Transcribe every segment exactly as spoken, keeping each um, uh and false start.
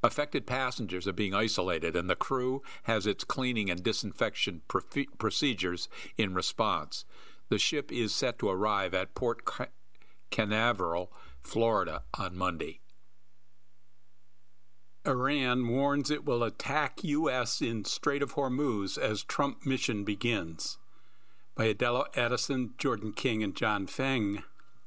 Affected passengers are being isolated, and the crew has its cleaning and disinfection profe- procedures in response. The ship is set to arrive at Port Canaveral, Florida, on Monday. Iran warns it will attack U S in Strait of Hormuz as Trump mission begins. By Adela Edison, Jordan King, and John Feng.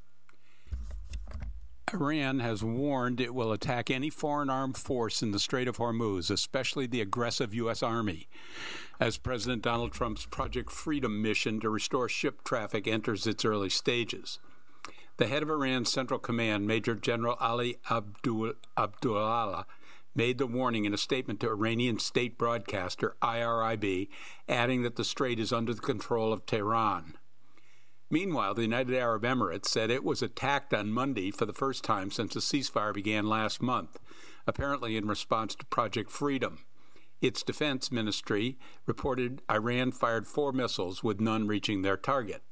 Iran has warned it will attack any foreign armed force in the Strait of Hormuz, especially the aggressive U S Army, as President Donald Trump's Project Freedom mission to restore ship traffic enters its early stages. The head of Iran's Central Command, Major General Ali Abdul- Abdullah, made the warning in a statement to Iranian state broadcaster I R I B, adding that the strait is under the control of Tehran. Meanwhile, the United Arab Emirates said it was attacked on Monday for the first time since the ceasefire began last month, apparently in response to Project Freedom. Its defense ministry reported Iran fired four missiles, with none reaching their target.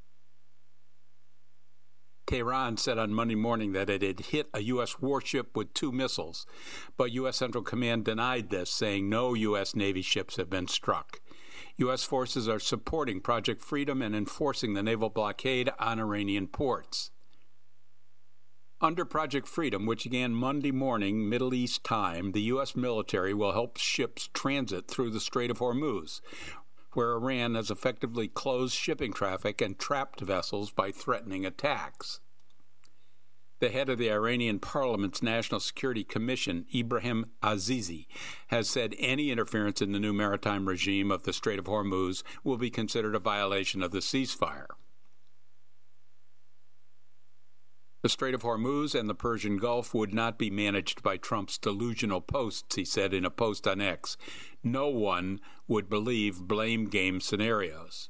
Tehran said on Monday morning that it had hit a U S warship with two missiles, but U S Central Command denied this, saying no U S Navy ships have been struck. U S forces are supporting Project Freedom and enforcing the naval blockade on Iranian ports. Under Project Freedom, which began Monday morning Middle East time, the U S military will help ships transit through the Strait of Hormuz, where Iran has effectively closed shipping traffic and trapped vessels by threatening attacks. The head of the Iranian Parliament's National Security Commission, Ibrahim Azizi, has said any interference in the new maritime regime of the Strait of Hormuz will be considered a violation of the ceasefire. The Strait of Hormuz and the Persian Gulf would not be managed by Trump's delusional posts, he said in a post on X. No one would believe blame game scenarios.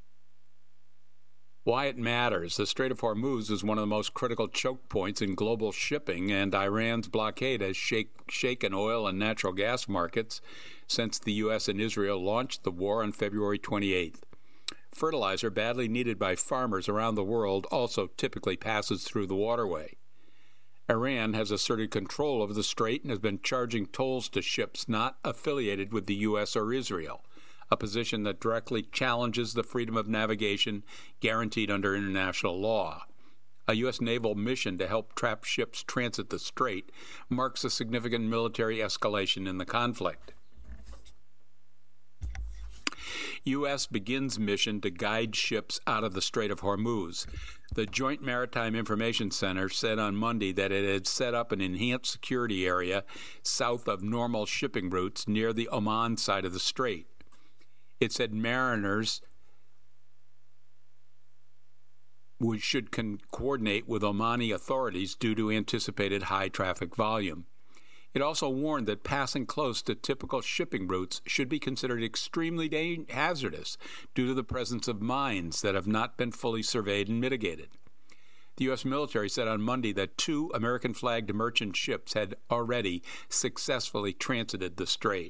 Why it matters. The Strait of Hormuz is one of the most critical choke points in global shipping, and Iran's blockade has shake, shaken oil and natural gas markets since the U S and Israel launched the war on February twenty-eighth. Fertilizer badly needed by farmers around the world also typically passes through the waterway. Iran has asserted control of the strait and has been charging tolls to ships not affiliated with the U S or Israel, a position that directly challenges the freedom of navigation guaranteed under international law. A U S naval mission to help trapped ships transit the strait marks a significant military escalation in the conflict. U S begins mission to guide ships out of the Strait of Hormuz. The Joint Maritime Information Center said on Monday that it had set up an enhanced security area south of normal shipping routes near the Oman side of the strait. It said mariners would, should con- coordinate with Omani authorities due to anticipated high traffic volume. It also warned that passing close to typical shipping routes should be considered extremely da- hazardous due to the presence of mines that have not been fully surveyed and mitigated. The U S military said on Monday that two American-flagged merchant ships had already successfully transited the strait.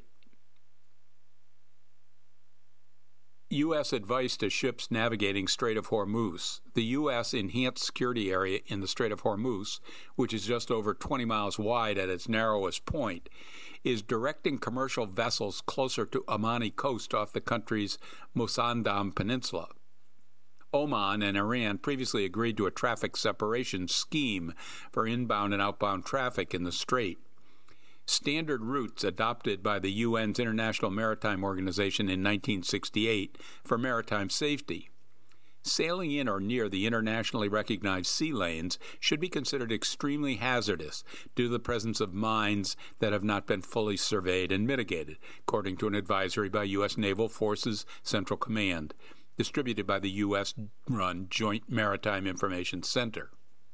U S advice to ships navigating Strait of Hormuz. The U S enhanced security area in the Strait of Hormuz, which is just over twenty miles wide at its narrowest point, is directing commercial vessels closer to Omani coast off the country's Musandam Peninsula. Oman and Iran previously agreed to a traffic separation scheme for inbound and outbound traffic in the strait. Standard routes adopted by the U N's International Maritime Organization in nineteen sixty-eight for maritime safety. Sailing in or near the internationally recognized sea lanes should be considered extremely hazardous due to the presence of mines that have not been fully surveyed and mitigated, according to an advisory by U S Naval Forces Central Command, distributed by the U S-run Joint Maritime Information Center.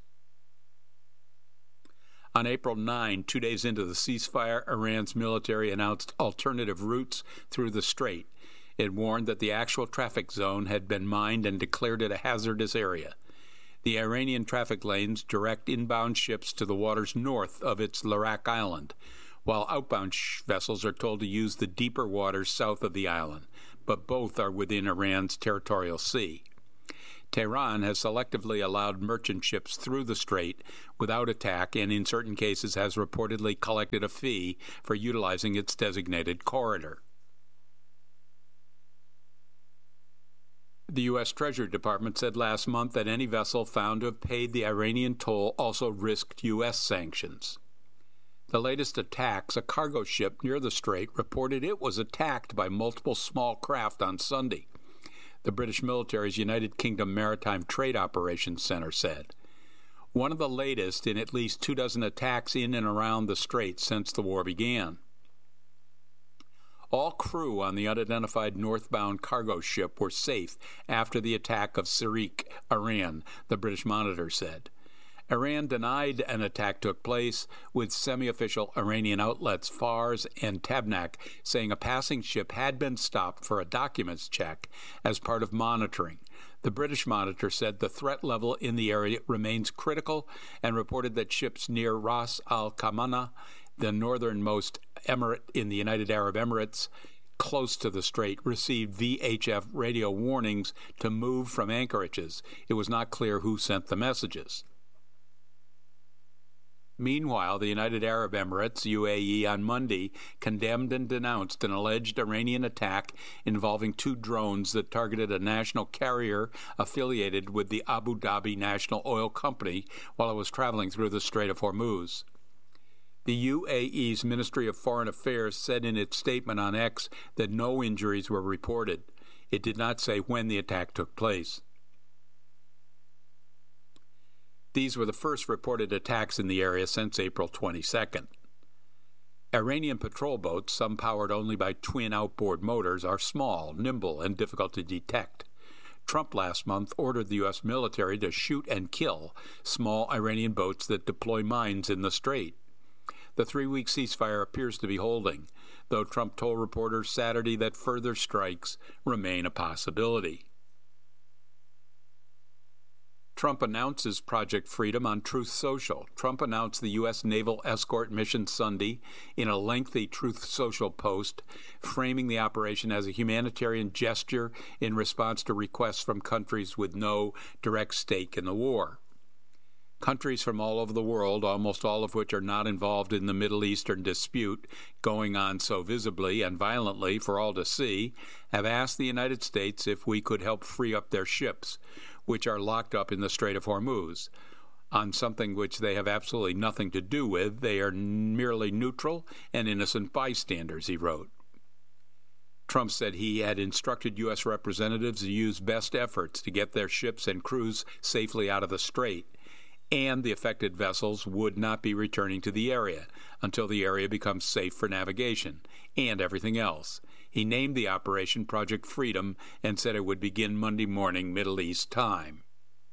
On April ninth, two days into the ceasefire, Iran's military announced alternative routes through the strait. It warned that the actual traffic zone had been mined and declared it a hazardous area. The Iranian traffic lanes direct inbound ships to the waters north of its Larak Island, while outbound sh- vessels are told to use the deeper waters south of the island, but both are within Iran's territorial sea. Tehran has selectively allowed merchant ships through the strait without attack and in certain cases has reportedly collected a fee for utilizing its designated corridor. The U S Treasury Department said last month that any vessel found to have paid the Iranian toll also risked U S sanctions. The latest attacks, a cargo ship near the strait reported it was attacked by multiple small craft on Sunday, the British military's United Kingdom Maritime Trade Operations Center said. One of the latest in at least two dozen attacks in and around the strait since the war began. All crew on the unidentified northbound cargo ship were safe after the attack of Sirik, Iran, the British Monitor said. Iran denied an attack took place, with semi-official Iranian outlets Fars and Tabnak saying a passing ship had been stopped for a documents check as part of monitoring. The British Monitor said the threat level in the area remains critical and reported that ships near Ras Al Khaimah, the northernmost emirate in the United Arab Emirates, close to the strait, received V H F radio warnings to move from anchorages. It was not clear who sent the messages. Meanwhile, the United Arab Emirates, U A E, on Monday condemned and denounced an alleged Iranian attack involving two drones that targeted a national carrier affiliated with the Abu Dhabi National Oil Company while it was traveling through the Strait of Hormuz. The U A E's Ministry of Foreign Affairs said in its statement on X that no injuries were reported. It did not say when the attack took place. These were the first reported attacks in the area since April twenty-second. Iranian patrol boats, some powered only by twin outboard motors, are small, nimble, and difficult to detect. Trump last month ordered the U S military to shoot and kill small Iranian boats that deploy mines in the strait. The three-week ceasefire appears to be holding, though Trump told reporters Saturday that further strikes remain a possibility. Trump announces Project Freedom on Truth Social. Trump announced the U S naval escort mission Sunday in a lengthy Truth Social post, framing the operation as a humanitarian gesture in response to requests from countries with no direct stake in the war. Countries from all over the world, almost all of which are not involved in the Middle Eastern dispute going on so visibly and violently for all to see, have asked the United States if we could help free up their ships, which are locked up in the Strait of Hormuz, on something which they have absolutely nothing to do with. They are merely neutral and innocent bystanders, he wrote. Trump said he had instructed U S representatives to use best efforts to get their ships and crews safely out of the strait, and the affected vessels would not be returning to the area until the area becomes safe for navigation, and everything else. He named the operation Project Freedom and said it would begin Monday morning Middle East time.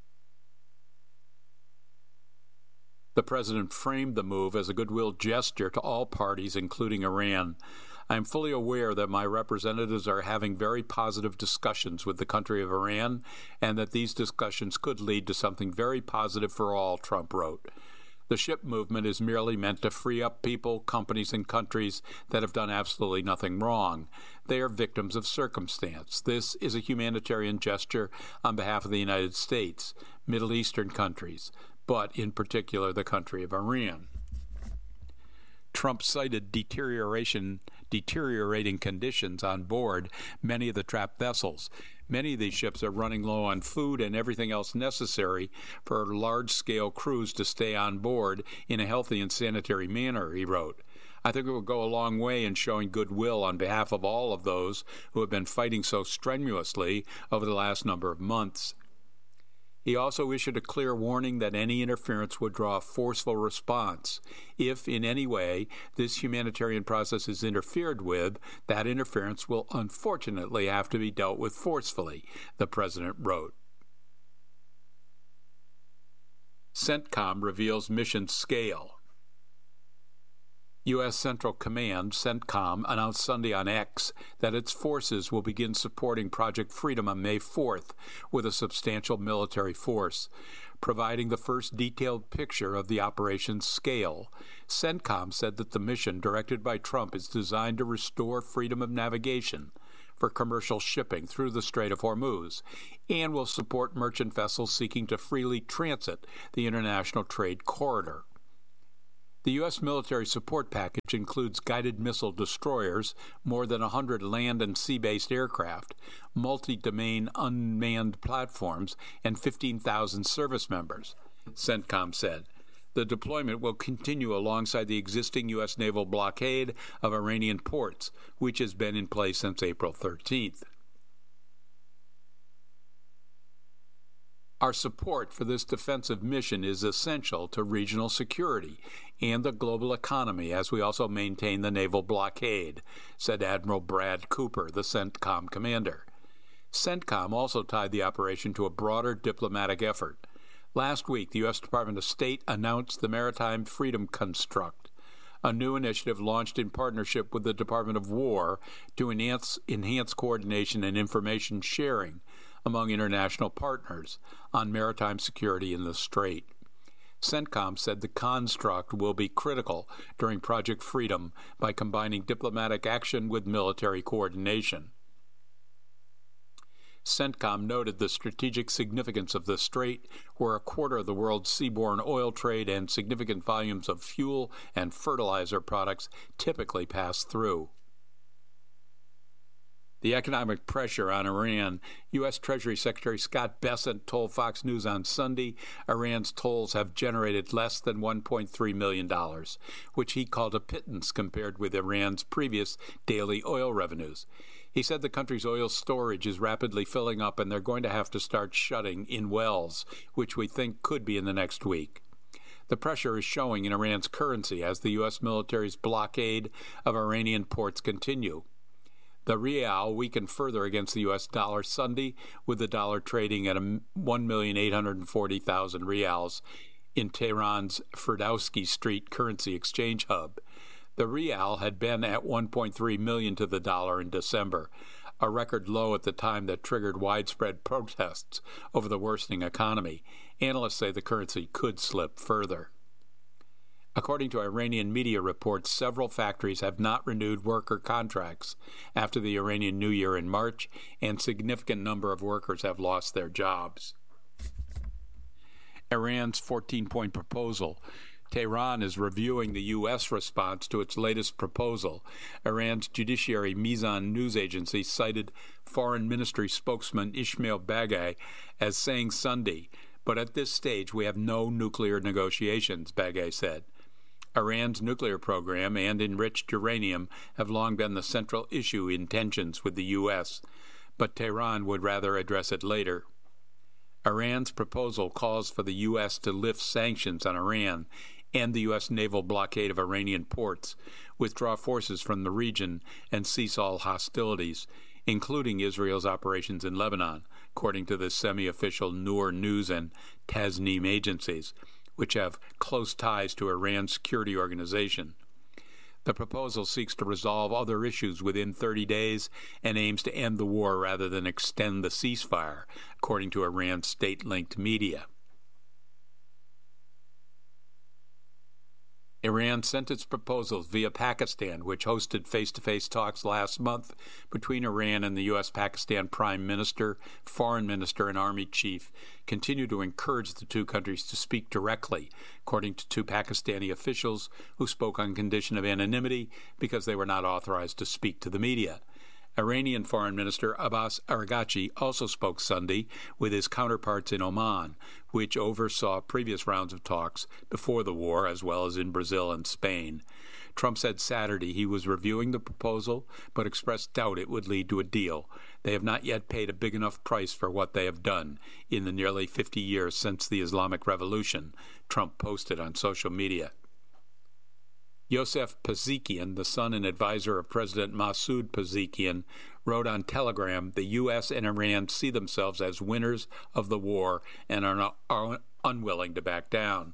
The president framed the move as a goodwill gesture to all parties, including Iran. I am fully aware that my representatives are having very positive discussions with the country of Iran, and that these discussions could lead to something very positive for all, Trump wrote. The ship movement is merely meant to free up people, companies, and countries that have done absolutely nothing wrong. They are victims of circumstance. This is a humanitarian gesture on behalf of the United States, Middle Eastern countries, but in particular the country of Iran. Trump cited deterioration, deteriorating conditions on board many of the trapped vessels. Many of these ships are running low on food and everything else necessary for large-scale crews to stay on board in a healthy and sanitary manner, he wrote. I think it will go a long way in showing goodwill on behalf of all of those who have been fighting so strenuously over the last number of months. He also issued a clear warning that any interference would draw a forceful response. If, in any way, this humanitarian process is interfered with, that interference will unfortunately have to be dealt with forcefully, the president wrote. CENTCOM reveals mission scale. U S Central Command, CENTCOM, announced Sunday on X that its forces will begin supporting Project Freedom on May fourth with a substantial military force, providing the first detailed picture of the operation's scale. CENTCOM said that the mission, directed by Trump, is designed to restore freedom of navigation, for commercial shipping through the Strait of Hormuz and will support merchant vessels seeking to freely transit the international trade corridor. The U S military support package includes guided missile destroyers, more than one hundred land and sea-based aircraft, multi-domain unmanned platforms, and fifteen thousand service members, CENTCOM said. The deployment will continue alongside the existing U S naval blockade of Iranian ports, which has been in place since April thirteenth. Our support for this defensive mission is essential to regional security and the global economy as we also maintain the naval blockade, said Admiral Brad Cooper, the CENTCOM commander. CENTCOM also tied the operation to a broader diplomatic effort. Last week, the U S Department of State announced the Maritime Freedom Construct, a new initiative launched in partnership with the Department of War to enhance, enhance coordination and information sharing among international partners on maritime security in the Strait. CENTCOM said the construct will be critical during Project Freedom by combining diplomatic action with military coordination. CENTCOM noted the strategic significance of the Strait, where a quarter of the world's seaborne oil trade and significant volumes of fuel and fertilizer products typically pass through. The economic pressure on Iran. U S. Treasury Secretary Scott Bessent told Fox News on Sunday Iran's tolls have generated less than one point three million dollars, which he called a pittance compared with Iran's previous daily oil revenues. He said the country's oil storage is rapidly filling up and they're going to have to start shutting in wells, which we think could be in the next week. The pressure is showing in Iran's currency as the U S military's blockade of Iranian ports continue. The rial weakened further against the U S dollar Sunday, with the dollar trading at one million eight hundred forty thousand rials in Tehran's Ferdowsi Street currency exchange hub. The rial had been at one point three million to the dollar in December, a record low at the time that triggered widespread protests over the worsening economy. Analysts say the currency could slip further. According to Iranian media reports, several factories have not renewed worker contracts after the Iranian New Year in March, and a significant number of workers have lost their jobs. Iran's fourteen-point proposal. Tehran is reviewing the U S response to its latest proposal. Iran's judiciary Mizan news agency cited Foreign Ministry spokesman Ismail Baghai as saying Sunday, "But at this stage we have no nuclear negotiations," Baghai said. Iran's nuclear program and enriched uranium have long been the central issue in tensions with the U S, but Tehran would rather address it later. Iran's proposal calls for the U S to lift sanctions on Iran and the U S naval blockade of Iranian ports, withdraw forces from the region, and cease all hostilities, including Israel's operations in Lebanon, according to the semi-official Noor News and Tasnim agencies, which have close ties to Iran's security organization. The proposal seeks to resolve other issues within thirty days and aims to end the war rather than extend the ceasefire, according to Iran's state-linked media. Iran sent its proposals via Pakistan, which hosted face-to-face talks last month between Iran and the U S. Pakistan Prime Minister, Foreign Minister, and Army Chief, continue to encourage the two countries to speak directly, according to two Pakistani officials who spoke on condition of anonymity because they were not authorized to speak to the media. Iranian Foreign Minister Abbas Araghchi also spoke Sunday with his counterparts in Oman, which oversaw previous rounds of talks before the war, as well as in Brazil and Spain. Trump said Saturday he was reviewing the proposal, but expressed doubt it would lead to a deal. They have not yet paid a big enough price for what they have done in the nearly fifty years since the Islamic Revolution, Trump posted on social media. Yosef Pazikian, the son and advisor of President Masoud Pazikian, wrote on Telegram, "The U S and Iran see themselves as winners of the war and are, not, are unwilling to back down."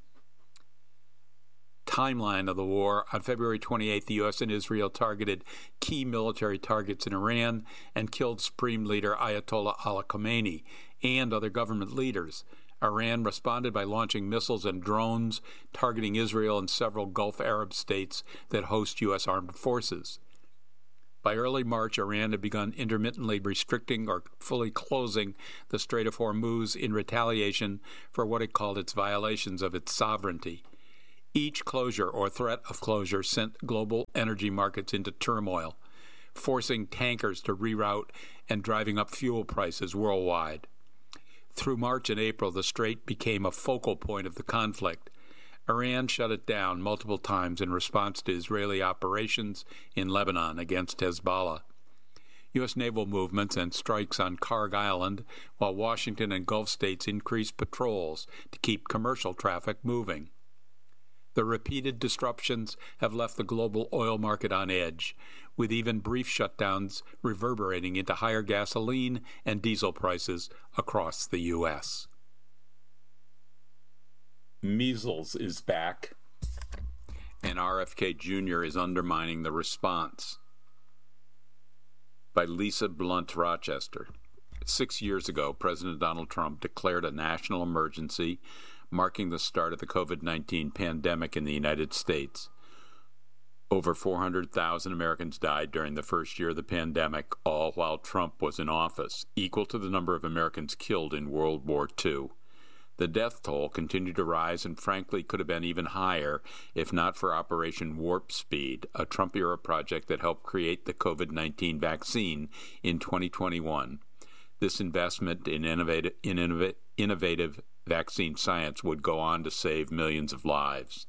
Timeline of the war. On February twenty-eighth, the U S and Israel targeted key military targets in Iran and killed Supreme Leader Ayatollah Ali Khamenei and other government leaders. Iran responded by launching missiles and drones targeting Israel and several Gulf Arab states that host U S armed forces. By early March, Iran had begun intermittently restricting or fully closing the Strait of Hormuz in retaliation for what it called its violations of its sovereignty. Each closure or threat of closure sent global energy markets into turmoil, forcing tankers to reroute and driving up fuel prices worldwide. Through March and April, the strait became a focal point of the conflict. Iran shut it down multiple times in response to Israeli operations in Lebanon against Hezbollah. U S naval movements and strikes on Karg Island, while Washington and Gulf states increased patrols to keep commercial traffic moving. The repeated disruptions have left the global oil market on edge, with even brief shutdowns reverberating into higher gasoline and diesel prices across the U S Measles is back, and R F K Junior is undermining the response. By Lisa Blunt Rochester. Six years ago, President Donald Trump declared a national emergency, marking the start of the COVID nineteen pandemic in the United States. Over four hundred thousand Americans died during the first year of the pandemic, all while Trump was in office, equal to the number of Americans killed in World War Two. The death toll continued to rise and frankly could have been even higher if not for Operation Warp Speed, a Trump-era project that helped create the COVID nineteen vaccine in twenty twenty-one. This investment in innovative, in innov- innovative vaccine science would go on to save millions of lives.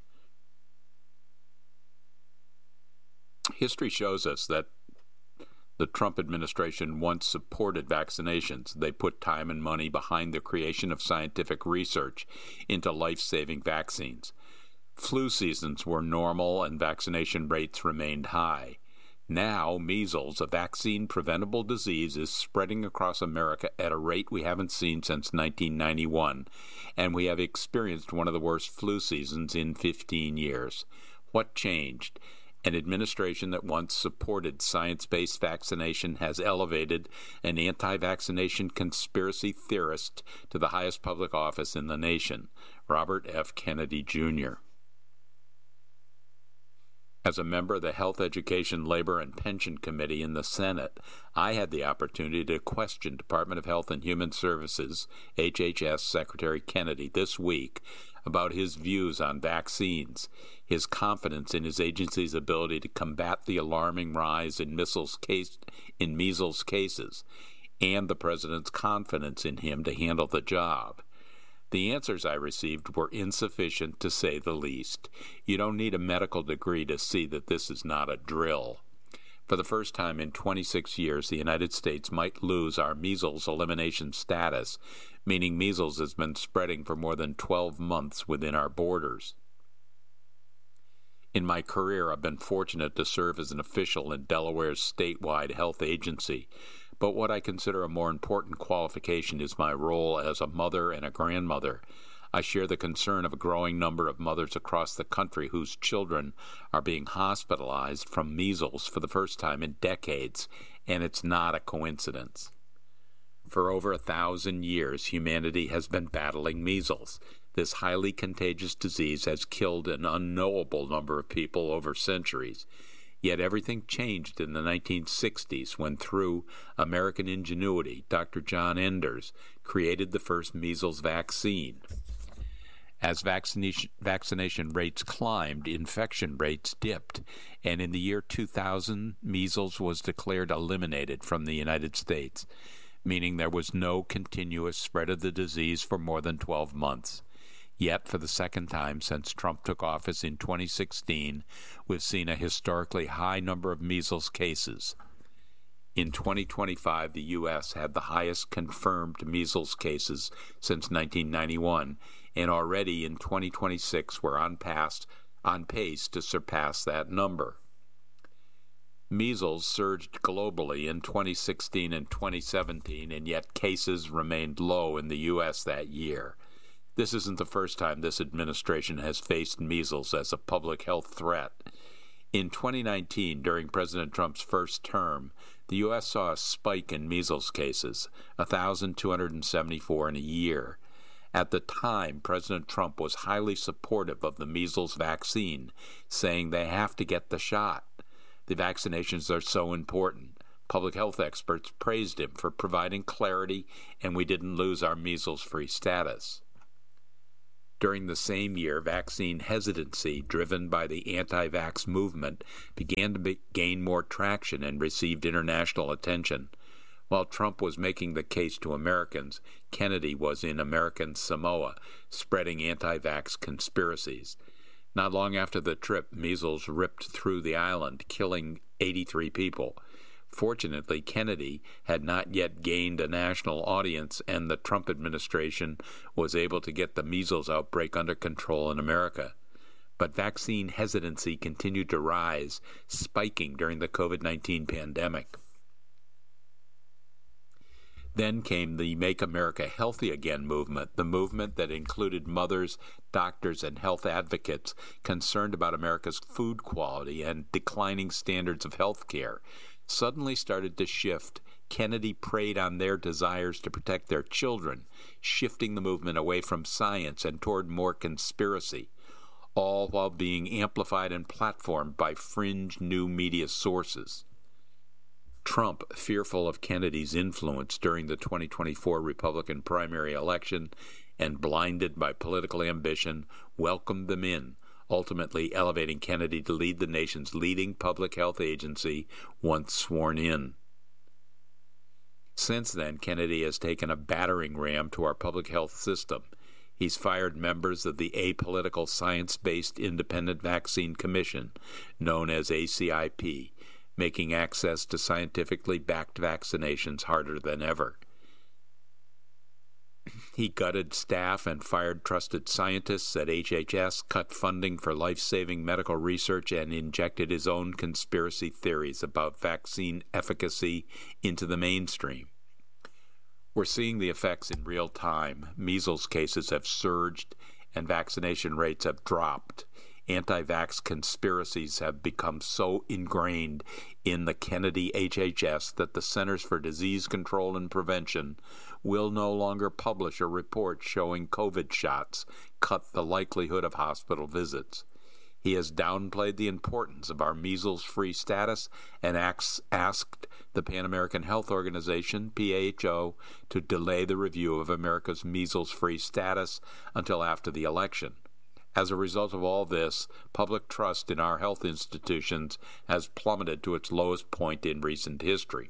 History shows us that the Trump administration once supported vaccinations. They put time and money behind the creation of scientific research into life-saving vaccines. Flu seasons were normal and vaccination rates remained high. Now, measles, a vaccine-preventable disease, is spreading across America at a rate we haven't seen since nineteen ninety-one, and we have experienced one of the worst flu seasons in fifteen years. What changed? An administration that once supported science-based vaccination has elevated an anti-vaccination conspiracy theorist to the highest public office in the nation, Robert F. Kennedy, Junior As a member of the Health, Education, Labor, and Pension Committee in the Senate, I had the opportunity to question Department of Health and Human Services, H H S Secretary Kennedy, this week about his views on vaccines, his confidence in his agency's ability to combat the alarming rise in measles, case, in measles cases, and the president's confidence in him to handle the job. The answers I received were insufficient, to say the least. You don't need a medical degree to see that this is not a drill. For the first time in twenty-six years, the United States might lose our measles elimination status, meaning measles has been spreading for more than twelve months within our borders. In my career, I've been fortunate to serve as an official in Delaware's statewide health agency, but what I consider a more important qualification is my role as a mother and a grandmother. I share the concern of a growing number of mothers across the country whose children are being hospitalized from measles for the first time in decades, and it's not a coincidence. For over a thousand years, humanity has been battling measles. This highly contagious disease has killed an unknowable number of people over centuries. Yet everything changed in the nineteen sixties when, through American ingenuity, Doctor John Enders created the first measles vaccine. As vaccination, vaccination rates climbed, infection rates dipped, and in the year two thousand, measles was declared eliminated from the United States, meaning there was no continuous spread of the disease for more than twelve months. Yet, for the second time since Trump took office in twenty sixteen, we've seen a historically high number of measles cases. In twenty twenty-five, the U S had the highest confirmed measles cases since nineteen ninety-one, and already in twenty twenty-six we're on, past, on pace to surpass that number. Measles surged globally in twenty sixteen and twenty seventeen, and yet cases remained low in the U S that year. This isn't the first time this administration has faced measles as a public health threat. In twenty nineteen, during President Trump's first term, the U S saw a spike in measles cases, one thousand two hundred seventy-four in a year. At the time, President Trump was highly supportive of the measles vaccine, saying they have to get the shot. The vaccinations are so important. Public health experts praised him for providing clarity, and we didn't lose our measles-free status. During the same year, vaccine hesitancy, driven by the anti-vax movement, began to be, gain more traction and received international attention. While Trump was making the case to Americans, Kennedy was in American Samoa, spreading anti-vax conspiracies. Not long after the trip, measles ripped through the island, killing eighty-three people. Fortunately, Kennedy had not yet gained a national audience, and the Trump administration was able to get the measles outbreak under control in America. But vaccine hesitancy continued to rise, spiking during the COVID nineteen pandemic. Then came the Make America Healthy Again movement, the movement that included mothers, doctors, and health advocates concerned about America's food quality and declining standards of health care. Suddenly started to shift. Kennedy preyed on their desires to protect their children, shifting the movement away from science and toward more conspiracy, all while being amplified and platformed by fringe new media sources. Trump, fearful of Kennedy's influence during the twenty twenty-four Republican primary election and blinded by political ambition, welcomed them in, ultimately elevating Kennedy to lead the nation's leading public health agency once sworn in. Since then, Kennedy has taken a battering ram to our public health system. He's fired members of the Apolitical Science-Based Independent Vaccine Commission, known as A C I P, making access to scientifically backed vaccinations harder than ever. He gutted staff and fired trusted scientists at H H S, cut funding for life-saving medical research, and injected his own conspiracy theories about vaccine efficacy into the mainstream. We're seeing the effects in real time. Measles cases have surged, and vaccination rates have dropped. Anti-vax conspiracies have become so ingrained in the Kennedy H H S that the Centers for Disease Control and Prevention will no longer publish a report showing COVID shots cut the likelihood of hospital visits. He has downplayed the importance of our measles-free status and asked the Pan American Health Organization, P A H O, to delay the review of America's measles-free status until after the election. As a result of all this, public trust in our health institutions has plummeted to its lowest point in recent history.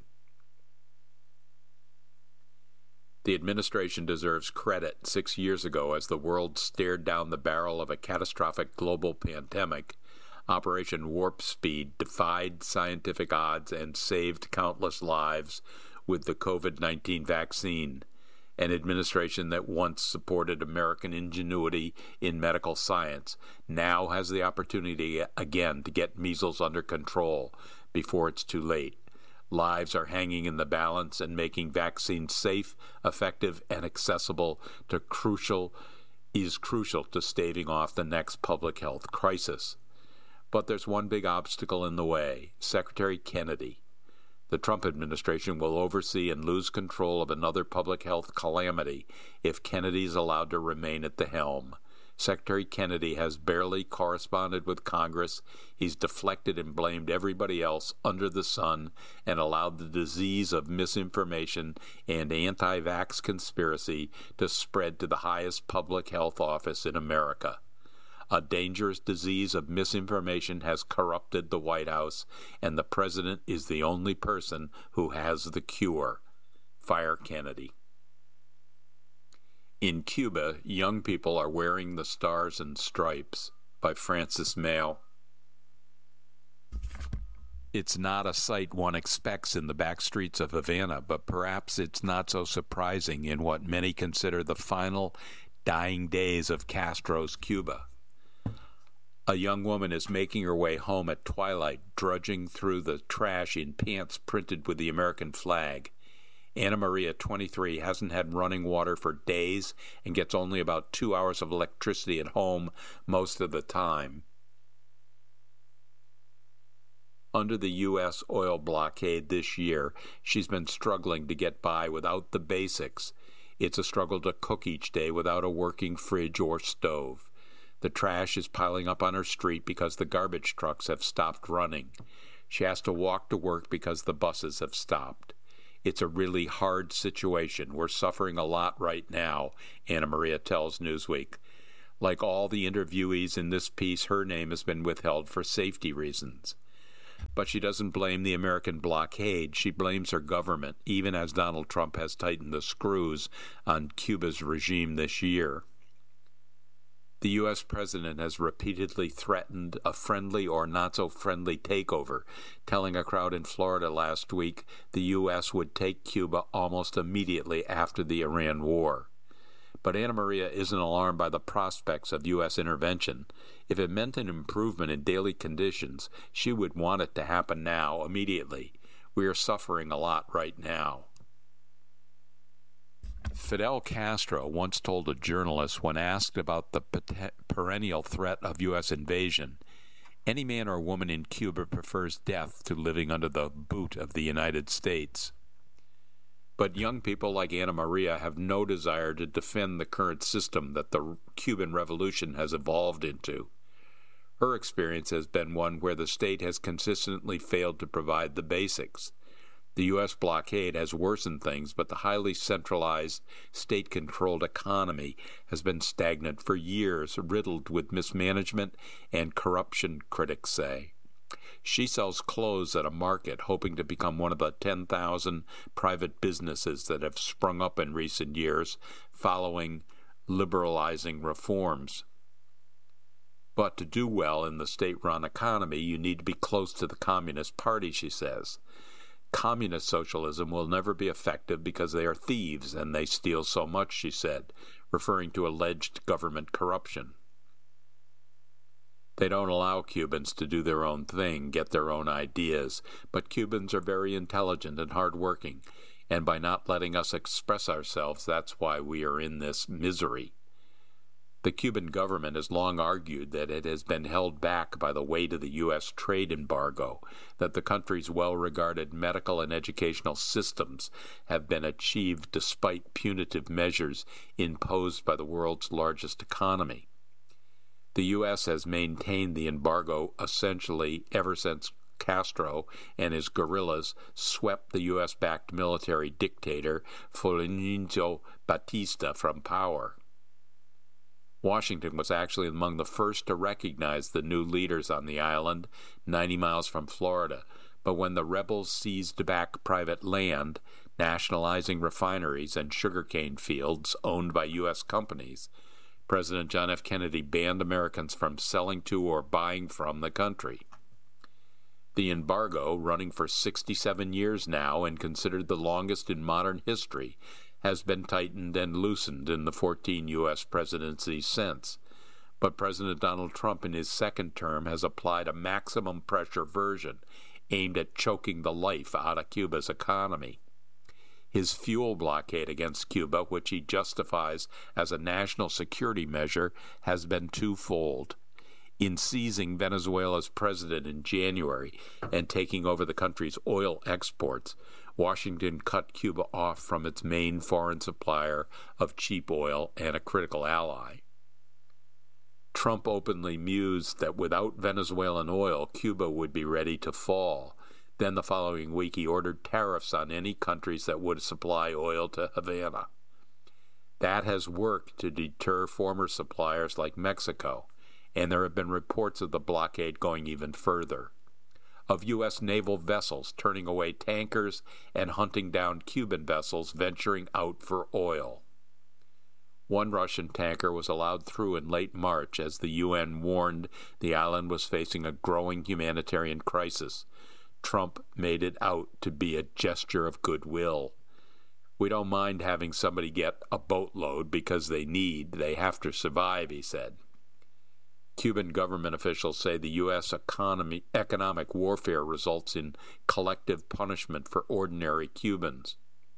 The administration deserves credit. Six years ago, as the world stared down the barrel of a catastrophic global pandemic, Operation Warp Speed defied scientific odds and saved countless lives with the COVID nineteen vaccine. An administration that once supported American ingenuity in medical science now has the opportunity again to get measles under control before it's too late. Lives are hanging in the balance, and making vaccines safe, effective, and accessible to crucial is crucial to staving off the next public health crisis. But there's one big obstacle in the way: Secretary Kennedy. The Trump administration will oversee and lose control of another public health calamity if Kennedy is allowed to remain at the helm. Secretary Kennedy has barely corresponded with Congress. He's deflected and blamed everybody else under the sun and allowed the disease of misinformation and anti-vax conspiracy to spread to the highest public health office in America. A dangerous disease of misinformation has corrupted the White House, and the president is the only person who has the cure. Fire Kennedy. In Cuba, young people are wearing the Stars and Stripes, by Francis Mail. It's not a sight one expects in the back streets of Havana, but perhaps it's not so surprising in what many consider the final dying days of Castro's Cuba. A young woman is making her way home at twilight, drudging through the trash in pants printed with the American flag. Anna Maria, twenty-three, hasn't had running water for days and gets only about two hours of electricity at home most of the time. Under the U S oil blockade this year, she's been struggling to get by without the basics. It's a struggle to cook each day without a working fridge or stove. The trash is piling up on her street because the garbage trucks have stopped running. She has to walk to work because the buses have stopped. It's a really hard situation. We're suffering a lot right now, Anna Maria tells Newsweek. Like all the interviewees in this piece, her name has been withheld for safety reasons. But she doesn't blame the American blockade. She blames her government, even as Donald Trump has tightened the screws on Cuba's regime this year. The U S president has repeatedly threatened a friendly or not-so-friendly takeover, telling a crowd in Florida last week the U S would take Cuba almost immediately after the Iran war. But Anna Maria isn't alarmed by the prospects of U S intervention. If it meant an improvement in daily conditions, she would want it to happen now, immediately. We are suffering a lot right now. Fidel Castro once told a journalist when asked about the perennial threat of U S invasion, "Any man or woman in Cuba prefers death to living under the boot of the United States." But young people like Anna Maria have no desire to defend the current system that the Cuban Revolution has evolved into. Her experience has been one where the state has consistently failed to provide the basics. The U S blockade has worsened things, but the highly centralized, state-controlled economy has been stagnant for years, riddled with mismanagement and corruption, critics say. She sells clothes at a market, hoping to become one of the ten thousand private businesses that have sprung up in recent years following liberalizing reforms. But to do well in the state-run economy, you need to be close to the Communist Party, she says. Communist socialism will never be effective because they are thieves and they steal so much, she said, referring to alleged government corruption. They don't allow Cubans to do their own thing, get their own ideas, but Cubans are very intelligent and hardworking, and by not letting us express ourselves, that's why we are in this misery. The Cuban government has long argued that it has been held back by the weight of the U S trade embargo, that the country's well-regarded medical and educational systems have been achieved despite punitive measures imposed by the world's largest economy. The U S has maintained the embargo essentially ever since Castro and his guerrillas swept the U S-backed military dictator Fulgencio Batista from power. Washington was actually among the first to recognize the new leaders on the island, ninety miles from Florida, but when the rebels seized back private land, nationalizing refineries and sugarcane fields owned by U S companies, President John F. Kennedy banned Americans from selling to or buying from the country. The embargo, running for sixty-seven years now and considered the longest in modern history, has been tightened and loosened in the fourteen U S presidencies since. But President Donald Trump in his second term has applied a maximum pressure version aimed at choking the life out of Cuba's economy. His fuel blockade against Cuba, which he justifies as a national security measure, has been twofold. In seizing Venezuela's president in January and taking over the country's oil exports, Washington cut Cuba off from its main foreign supplier of cheap oil and a critical ally. Trump openly mused that without Venezuelan oil, Cuba would be ready to fall. Then the following week he ordered tariffs on any countries that would supply oil to Havana. That has worked to deter former suppliers like Mexico, and there have been reports of the blockade going even further, of U S naval vessels turning away tankers and hunting down Cuban vessels venturing out for oil. One Russian tanker was allowed through in late March as the U N warned the island was facing a growing humanitarian crisis. Trump made it out to be a gesture of goodwill. We don't mind having somebody get a boatload because they need, they have to survive, he said. Cuban government officials say the U S economy, economic warfare results in collective punishment for ordinary Cubans.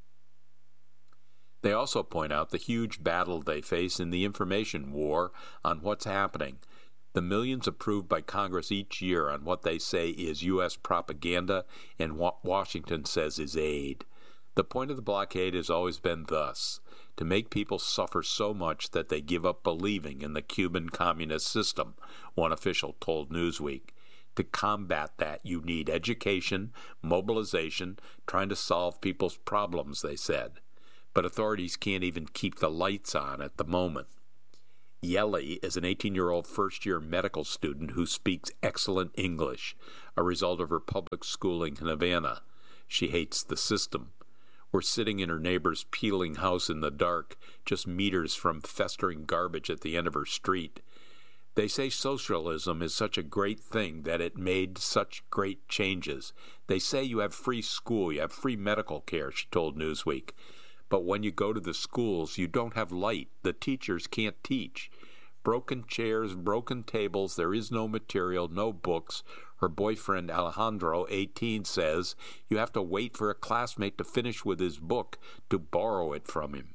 They also point out the huge battle they face in the information war on what's happening, the millions approved by Congress each year on what they say is U S propaganda and what Washington says is aid. The point of the blockade has always been thus, to make people suffer so much that they give up believing in the Cuban communist system, one official told Newsweek. To combat that, you need education, mobilization, trying to solve people's problems, they said. But authorities can't even keep the lights on at the moment. Yeli is an eighteen-year-old first-year medical student who speaks excellent English, a result of her public schooling in Havana. She hates the system. We're sitting in her neighbor's peeling house in the dark, just meters from festering garbage at the end of her street. They say socialism is such a great thing that it made such great changes. They say you have free school, you have free medical care, she told Newsweek. But when you go to the schools, you don't have light. The teachers can't teach. Broken chairs, broken tables, there is no material, no books. Her boyfriend, Alejandro, eighteen, says you have to wait for a classmate to finish with his book to borrow it from him.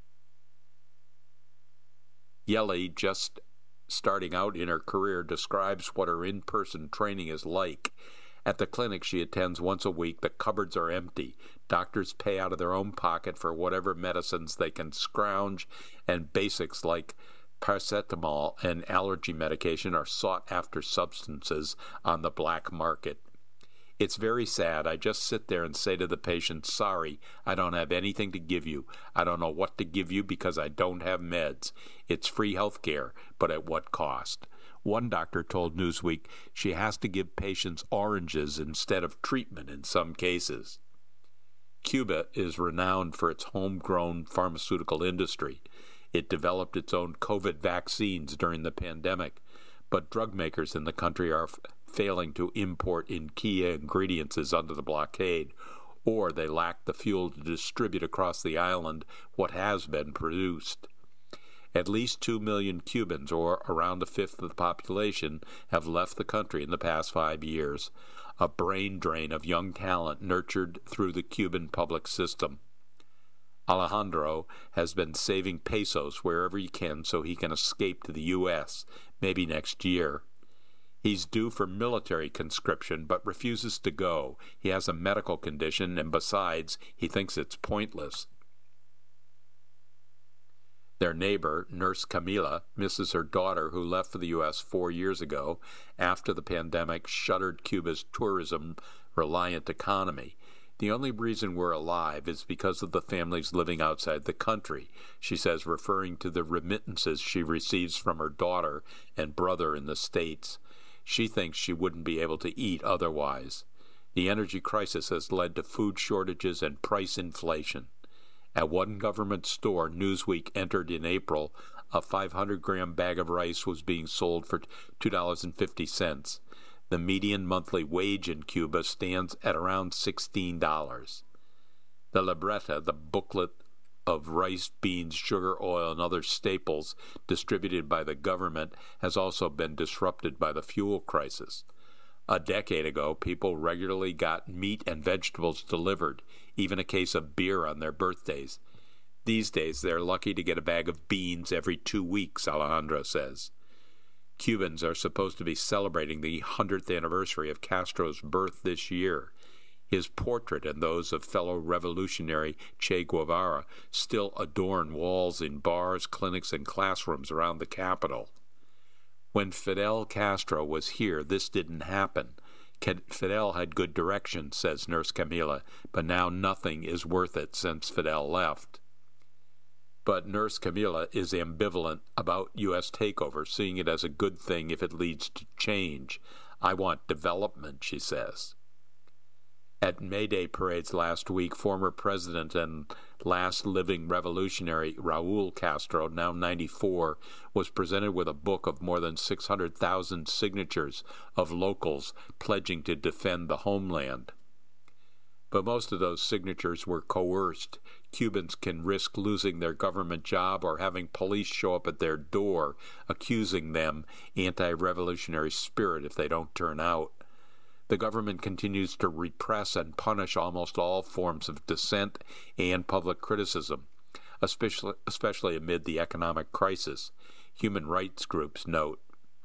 Yeli, just starting out in her career, describes what her in-person training is like. At the clinic she attends once a week, the cupboards are empty. Doctors pay out of their own pocket for whatever medicines they can scrounge, and basics like paracetamol and allergy medication are sought-after substances on the black market. It's very sad. I just sit there and say to the patient, sorry, I don't have anything to give you. I don't know what to give you because I don't have meds. It's free health care, but at what cost? One doctor told Newsweek she has to give patients oranges instead of treatment in some cases. Cuba is renowned for its homegrown pharmaceutical industry. It developed its own COVID vaccines during the pandemic, but drug makers in the country are f- failing to import in key ingredients under the blockade, or they lack the fuel to distribute across the island what has been produced. At least two million Cubans, or around a fifth of the population, have left the country in the past five years, a brain drain of young talent nurtured through the Cuban public system. Alejandro has been saving pesos wherever he can so he can escape to the U S, maybe next year. He's due for military conscription, but refuses to go. He has a medical condition, and besides, he thinks it's pointless. Their neighbor, Nurse Camila, misses her daughter who left for the U S four years ago after the pandemic shuttered Cuba's tourism-reliant economy. The only reason we're alive is because of the families living outside the country, she says, referring to the remittances she receives from her daughter and brother in the States. She thinks she wouldn't be able to eat otherwise. The energy crisis has led to food shortages and price inflation. At one government store, Newsweek entered in April, a five hundred gram bag of rice was being sold for two dollars and fifty cents. The median monthly wage in Cuba stands at around sixteen dollars. The libreta, the booklet of rice, beans, sugar, oil, and other staples distributed by the government, has also been disrupted by the fuel crisis. A decade ago, people regularly got meat and vegetables delivered, even a case of beer on their birthdays. These days, they're lucky to get a bag of beans every two weeks, Alejandro says. Cubans are supposed to be celebrating the hundredth anniversary of Castro's birth this year. His portrait and those of fellow revolutionary Che Guevara still adorn walls in bars, clinics, and classrooms around the capital. When Fidel Castro was here, this didn't happen. Fidel had good direction, says Nurse Camila, but now nothing is worth it since Fidel left. But Nurse Camila is ambivalent about U S takeover, seeing it as a good thing if it leads to change. I want development, she says. At May Day parades last week, former president and last living revolutionary Raul Castro, now ninety-four, was presented with a book of more than six hundred thousand signatures of locals pledging to defend the homeland. But most of those signatures were coerced. Cubans can risk losing their government job or having police show up at their door, accusing them anti-revolutionary spirit if they don't turn out. The government continues to repress and punish almost all forms of dissent and public criticism, especially, especially amid the economic crisis, human rights groups note.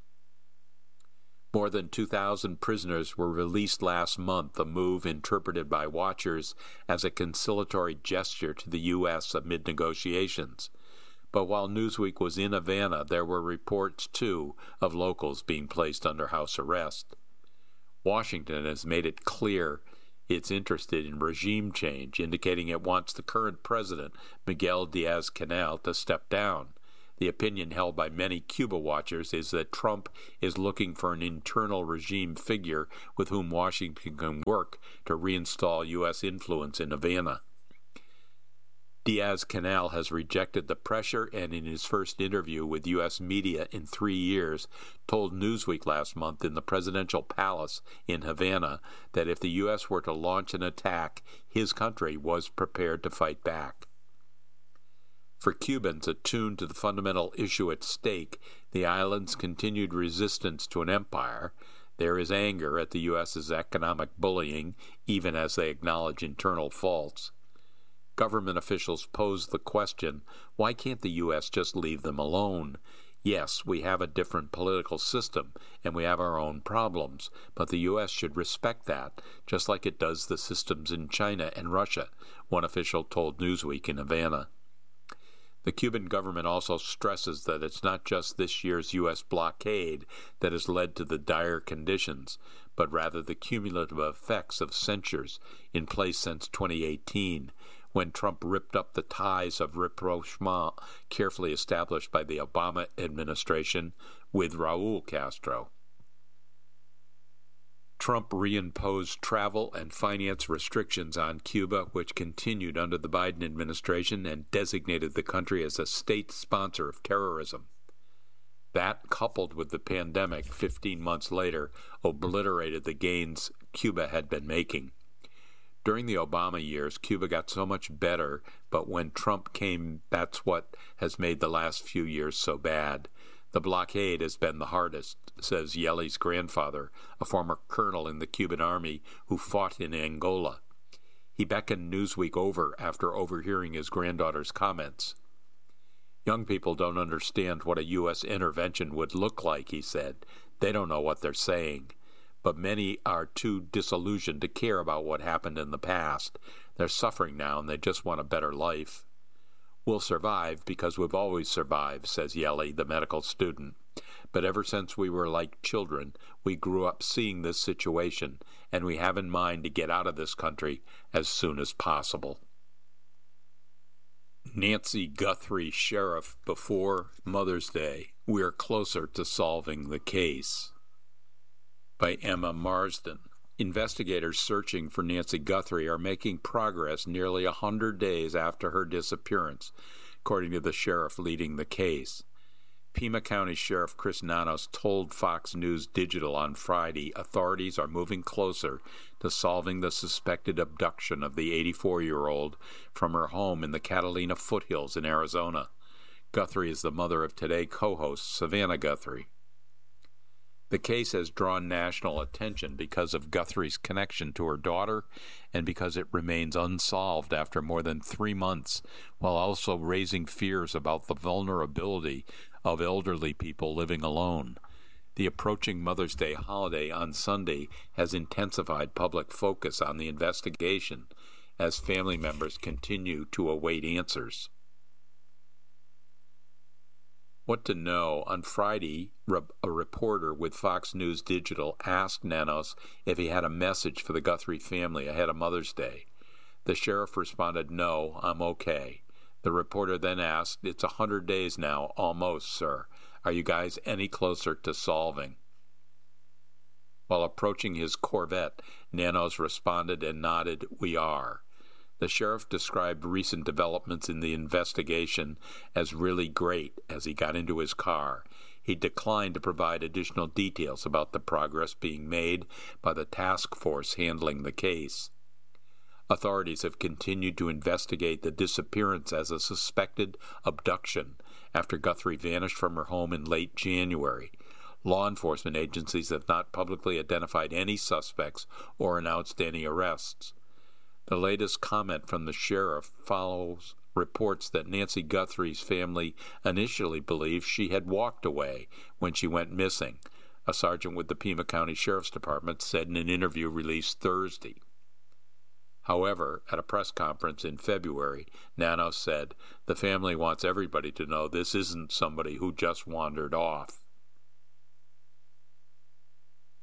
More than two thousand prisoners were released last month, a move interpreted by watchers as a conciliatory gesture to the U S amid negotiations. But while Newsweek was in Havana, there were reports, too, of locals being placed under house arrest. Washington has made it clear it's interested in regime change, indicating it wants the current president, Miguel Diaz-Canel, to step down. The opinion held by many Cuba watchers is that Trump is looking for an internal regime figure with whom Washington can work to reinstall U S influence in Havana. Diaz-Canel has rejected the pressure and in his first interview with U S media in three years told Newsweek last month in the presidential palace in Havana that if the U S were to launch an attack, his country was prepared to fight back. For Cubans attuned to the fundamental issue at stake, the island's continued resistance to an empire, there is anger at the U S's economic bullying, even as they acknowledge internal faults. Government officials pose the question, why can't the U S just leave them alone? Yes, we have a different political system, and we have our own problems, but the U S should respect that, just like it does the systems in China and Russia, one official told Newsweek in Havana. The Cuban government also stresses that it's not just this year's U S blockade that has led to the dire conditions, but rather the cumulative effects of censures in place since twenty eighteen, when Trump ripped up the ties of rapprochement carefully established by the Obama administration with Raul Castro. Trump reimposed travel and finance restrictions on Cuba, which continued under the Biden administration, and designated the country as a state sponsor of terrorism. That, coupled with the pandemic fifteen months later, obliterated the gains Cuba had been making. During the Obama years, Cuba got so much better, but when Trump came, that's what has made the last few years so bad. The blockade has been the hardest, says Yeli's grandfather, a former colonel in the Cuban army who fought in Angola. He beckoned Newsweek over after overhearing his granddaughter's comments. Young people don't understand what a U S intervention would look like, he said. They don't know what they're saying. But many are too disillusioned to care about what happened in the past. They're suffering now and they just want a better life. We'll survive because we've always survived, says Yeli, the medical student. But ever since we were like children, we grew up seeing this situation, and we have in mind to get out of this country as soon as possible. Nancy Guthrie, sheriff, before Mother's Day. We are closer to solving the case. By Emma Marsden. Investigators searching for Nancy Guthrie are making progress nearly a hundred days after her disappearance, according to the sheriff leading the case. Pima County Sheriff Chris Nanos told Fox News Digital on Friday authorities are moving closer to solving the suspected abduction of the eighty-four-year-old from her home in the Catalina foothills in Arizona. Guthrie is the mother of Today co-host Savannah Guthrie. The case has drawn national attention because of Guthrie's connection to her daughter and because it remains unsolved after more than three months, while also raising fears about the vulnerability of elderly people living alone. The approaching Mother's Day holiday on Sunday has intensified public focus on the investigation as family members continue to await answers. What to know? On Friday, a reporter with Fox News Digital asked Nanos if he had a message for the Guthrie family ahead of Mother's Day. The sheriff responded, "No, I'm okay." The reporter then asked, "It's a hundred days now, almost, sir. Are you guys any closer to solving?" While approaching his Corvette, Nanos responded and nodded, "We are." The sheriff described recent developments in the investigation as really great as he got into his car. He declined to provide additional details about the progress being made by the task force handling the case. Authorities have continued to investigate the disappearance as a suspected abduction after Guthrie vanished from her home in late January. Law enforcement agencies have not publicly identified any suspects or announced any arrests. The latest comment from the sheriff follows reports that Nancy Guthrie's family initially believed she had walked away when she went missing, a sergeant with the Pima County Sheriff's Department said in an interview released Thursday. However, at a press conference in February, Nanos said, "The family wants everybody to know this isn't somebody who just wandered off."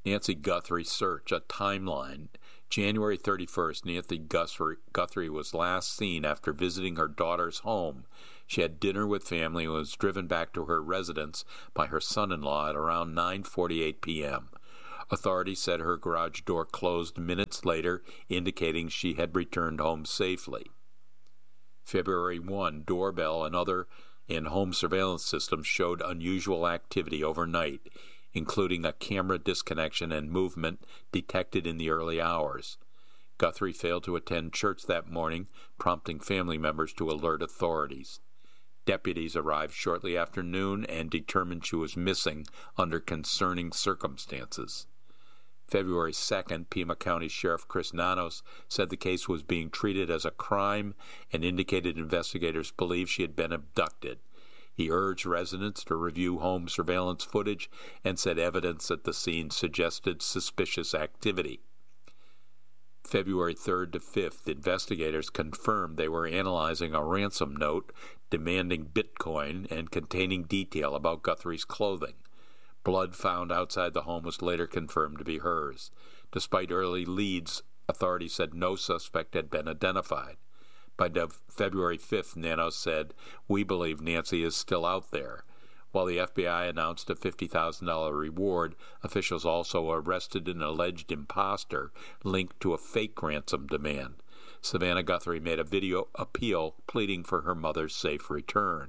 Nancy Guthrie search, a timeline. January thirty-first, Nancy Guthrie, Guthrie was last seen after visiting her daughter's home. She had dinner with family and was driven back to her residence by her son-in-law at around nine forty-eight p.m. Authorities said her garage door closed minutes later, indicating she had returned home safely. February first, doorbell and other in-home surveillance systems showed unusual activity overnight, including a camera disconnection and movement detected in the early hours. Guthrie failed to attend church that morning, prompting family members to alert authorities. Deputies arrived shortly after noon and determined she was missing under concerning circumstances. February second, Pima County Sheriff Chris Nanos said the case was being treated as a crime and indicated investigators believed she had been abducted. He urged residents to review home surveillance footage and said evidence at the scene suggested suspicious activity. February third to fifth, investigators confirmed they were analyzing a ransom note demanding Bitcoin and containing detail about Guthrie's clothing. Blood found outside the home was later confirmed to be hers. Despite early leads, authorities said no suspect had been identified. By February fifth, Nanos said, "We believe Nancy is still out there." While the F B I announced a fifty thousand dollars reward, officials also arrested an alleged imposter linked to a fake ransom demand. Savannah Guthrie made a video appeal pleading for her mother's safe return.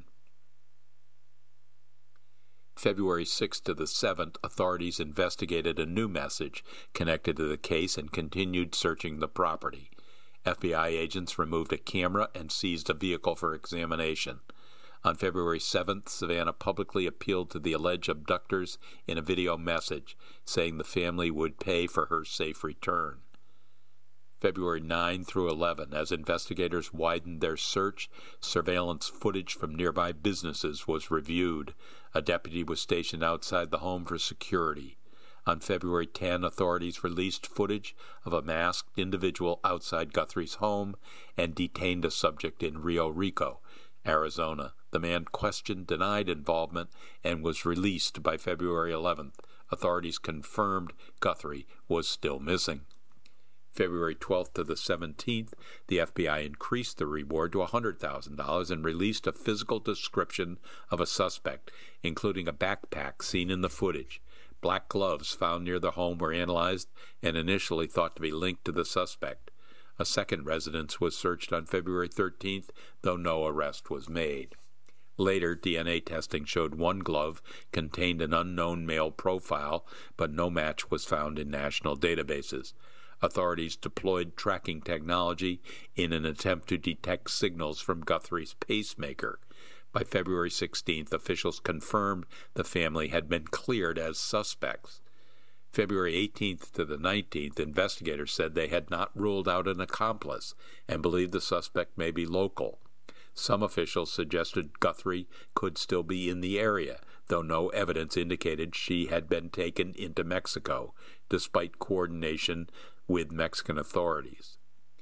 February sixth to the seventh, authorities investigated a new message connected to the case and continued searching the property. F B I agents removed a camera and seized a vehicle for examination. On February seventh, Savannah publicly appealed to the alleged abductors in a video message, saying the family would pay for her safe return. February ninth through eleventh, as investigators widened their search, surveillance footage from nearby businesses was reviewed. A deputy was stationed outside the home for security. On February tenth, authorities released footage of a masked individual outside Guthrie's home and detained a subject in Rio Rico, Arizona. The man questioned, denied involvement, and was released by February eleventh. Authorities confirmed Guthrie was still missing. February twelfth to the seventeenth, the F B I increased the reward to one hundred thousand dollars and released a physical description of a suspect, including a backpack seen in the footage. Black gloves found near the home were analyzed and initially thought to be linked to the suspect. A second residence was searched on February thirteenth, though no arrest was made. Later, D N A testing showed one glove contained an unknown male profile, but no match was found in national databases. Authorities deployed tracking technology in an attempt to detect signals from Guthrie's pacemaker. By February sixteenth, officials confirmed the family had been cleared as suspects. February eighteenth to the nineteenth, investigators said they had not ruled out an accomplice and believed the suspect may be local. Some officials suggested Guthrie could still be in the area, though no evidence indicated she had been taken into Mexico, despite coordination with Mexican authorities.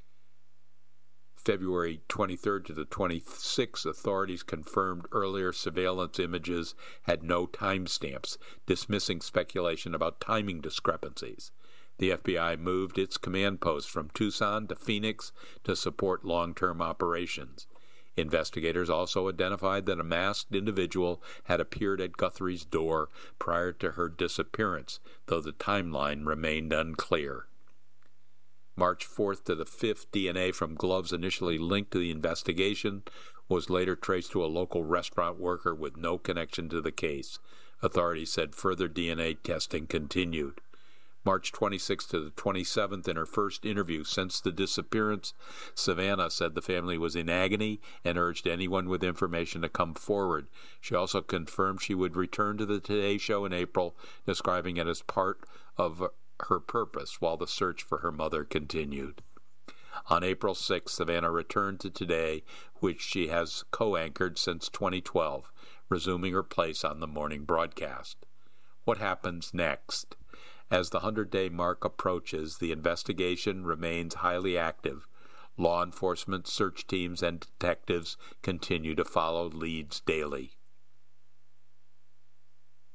February twenty-third to the twenty-sixth, authorities confirmed earlier surveillance images had no timestamps, dismissing speculation about timing discrepancies. The F B I moved its command post from Tucson to Phoenix to support long-term operations. Investigators also identified that a masked individual had appeared at Guthrie's door prior to her disappearance, though the timeline remained unclear. March fourth to the fifth, D N A from gloves initially linked to the investigation was later traced to a local restaurant worker with no connection to the case. Authorities said further D N A testing continued. March twenty-sixth to the twenty-seventh, in her first interview since the disappearance, Savannah said the family was in agony and urged anyone with information to come forward. She also confirmed she would return to the Today Show in April, describing it as part of her purpose while the search for her mother continued. On April sixth, Savannah returned to Today, which she has co-anchored since twenty twelve, resuming her place on the morning broadcast. What happens next? As the hundred-day mark approaches, the investigation remains highly active. Law enforcement, search teams, and detectives continue to follow leads daily.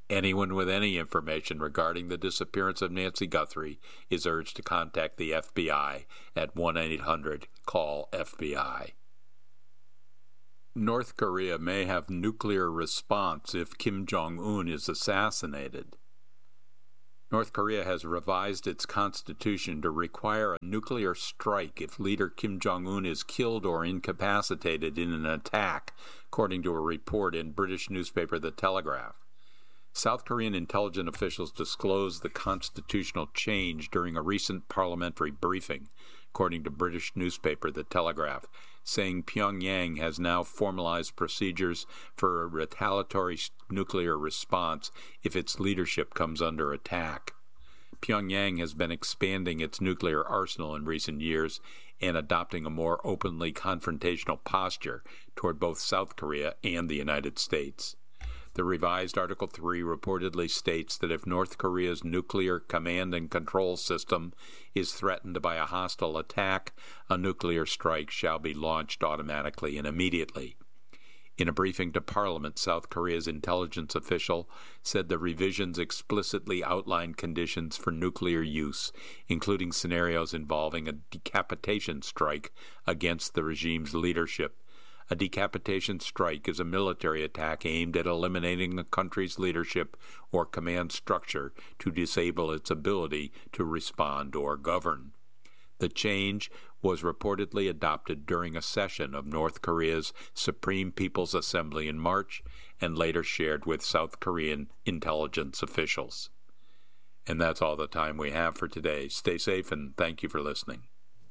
Anyone with any information regarding the disappearance of Nancy Guthrie is urged to contact the F B I at one eight hundred call F B I. North Korea may have nuclear response if Kim Jong-un is assassinated. North Korea has revised its constitution to require a nuclear strike if leader Kim Jong-un is killed or incapacitated in an attack, according to a report in British newspaper The Telegraph. South Korean intelligence officials disclosed the constitutional change during a recent parliamentary briefing, according to British newspaper The Telegraph, saying Pyongyang has now formalized procedures for a retaliatory nuclear response if its leadership comes under attack. Pyongyang has been expanding its nuclear arsenal in recent years and adopting a more openly confrontational posture toward both South Korea and the United States. The revised Article three reportedly states that if North Korea's nuclear command and control system is threatened by a hostile attack, a nuclear strike shall be launched automatically and immediately. In a briefing to Parliament, South Korea's intelligence official said the revisions explicitly outline conditions for nuclear use, including scenarios involving a decapitation strike against the regime's leadership. A decapitation strike is a military attack aimed at eliminating a country's leadership or command structure to disable its ability to respond or govern. The change was reportedly adopted during a session of North Korea's Supreme People's Assembly in March and later shared with South Korean intelligence officials. And that's all the time we have for today. Stay safe and thank you for listening.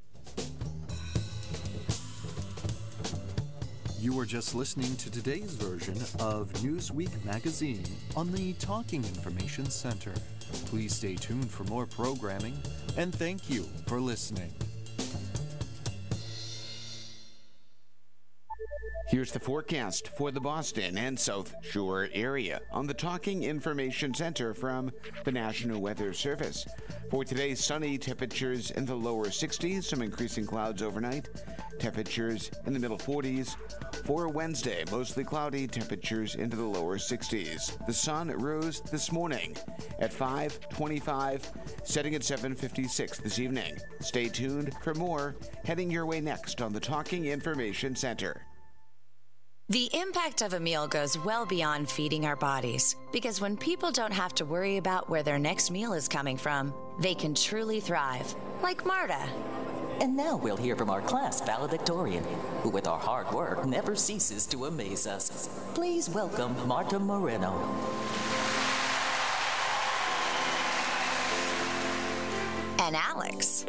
You were just listening to today's version of Newsweek magazine on the Talking Information Center. Please stay tuned for more programming, and thank you for listening. Here's the forecast for the Boston and South Shore area on the Talking Information Center from the National Weather Service. For today, sunny, temperatures in the lower sixties, some increasing clouds overnight, temperatures in the middle forties. For Wednesday, mostly cloudy, temperatures into the lower sixties. The sun rose this morning at five twenty-five, setting at seven fifty-six this evening. Stay tuned for more heading your way next on the Talking Information Center. The impact of a meal goes well beyond feeding our bodies, because when people don't have to worry about where their next meal is coming from, they can truly thrive, like Marta. And now we'll hear from our class valedictorian, who with our hard work never ceases to amaze us. Please welcome Marta Moreno. And Alex.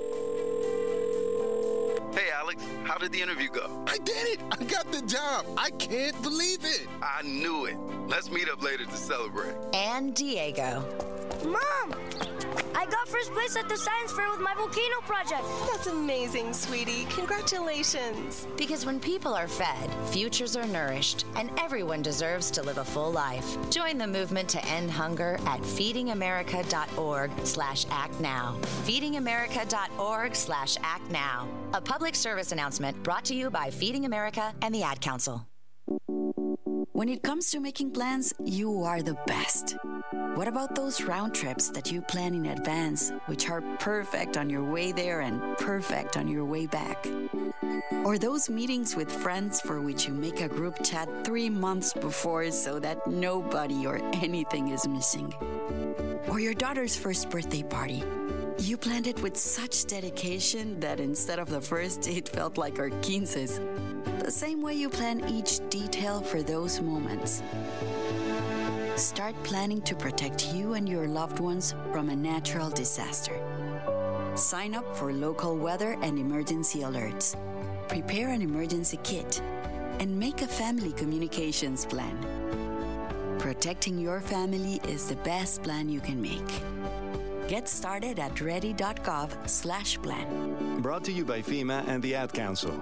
Hey, Alex, how did the interview go? I did it! I got the job! I can't believe it! I knew it. Let's meet up later to celebrate. And Diego. Mom! I got first place at the science fair with my volcano project. That's amazing, sweetie. Congratulations. Because when people are fed, futures are nourished, and everyone deserves to live a full life. Join the movement to end hunger at feedingamerica.org slash act now. feedingamerica.org slash act now. A public service announcement brought to you by Feeding America and the Ad Council. When it comes to making plans, you are the best. What about those round trips that you plan in advance, which are perfect on your way there and perfect on your way back? Or those meetings with friends for which you make a group chat three months before so that nobody or anything is missing? Or your daughter's first birthday party. You planned it with such dedication that instead of the first, it felt like our quinces. The same way you plan each detail for those moments. Start planning to protect you and your loved ones from a natural disaster. Sign up for local weather and emergency alerts. Prepare an emergency kit and make a family communications plan. Protecting your family is the best plan you can make. Get started at ready.gov slash plan. Brought to you by FEMA and the Ad Council.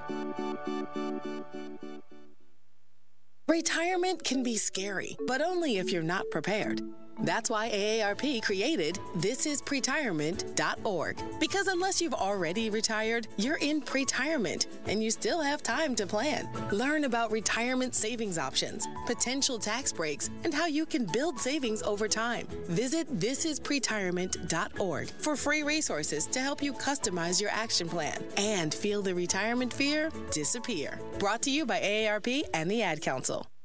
Retirement can be scary, but only if you're not prepared. That's why A A R P created this is pretirement dot org. Because unless you've already retired, you're in pretirement, and you still have time to plan. Learn about retirement savings options, potential tax breaks, and how you can build savings over time. Visit this is pretirement dot org for free resources to help you customize your action plan and feel the retirement fear disappear. Brought to you by A A R P and the Ad Council.